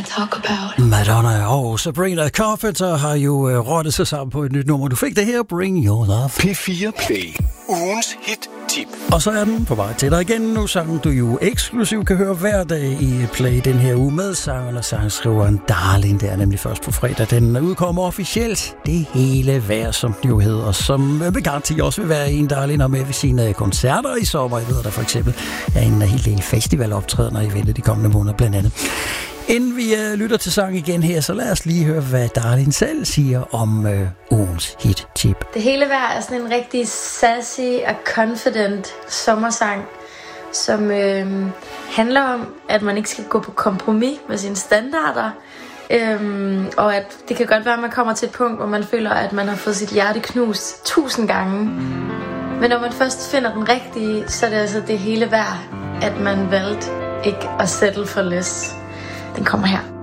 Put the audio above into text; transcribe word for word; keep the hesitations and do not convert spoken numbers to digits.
wanna talk about. Madonna og Sabrina Carpenter har jo øh, rottet sig sammen på et nyt nummer. Du fik det her, Bring Your Love. P fire Play. Ugens hit-tip. Og så er den på vej til dig igen. Nu sangen du jo eksklusivt kan høre hver dag i Play den her uge med sangeren og sangskriveren Darling. Det er nemlig først på fredag. Den udkommer officielt det hele vejr, som den jo hedder. Og som med garanti også vil være en, Darling, og med ved sine koncerter i sommer. Jeg ved, der for eksempel er en hel del festivaloptrædener i vente de kommende måneder blandt andet. Inden vi øh, lytter til sang igen her, så lad os lige høre, hvad Darling selv siger om øh, ugens hit-tip. Det hele vejr er sådan en rigtig sassy og confident sommersang, som øh, handler om, at man ikke skal gå på kompromis med sine standarder. Øhm, og at det kan godt være, at man kommer til et punkt, hvor man føler, at man har fået sit hjerte knust tusind gange. Men når man først finder den rigtige, så er det altså det hele værd, at man valgte ikke at settle for less. Den kommer her.